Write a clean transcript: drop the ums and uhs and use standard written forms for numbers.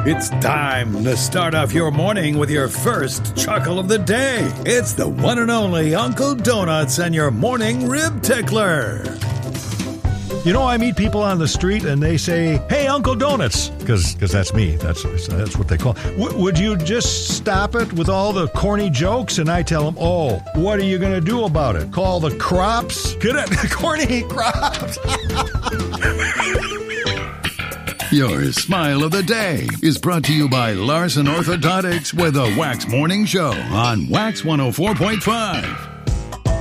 It's time to start off your morning with your first chuckle of the day. It's the one and only Uncle Donuts and your morning rib tickler. You know, I meet people on the street and they say, "Hey, Uncle Donuts," because that's me. That's what they call. Would you just stop it with all the corny jokes? And I tell them, "Oh, what are you going to do about it? Call the crops? Get it? Corny crops." Your smile of the day is brought to you by Larson Orthodontics with a Wax Morning Show on Wax 104.5.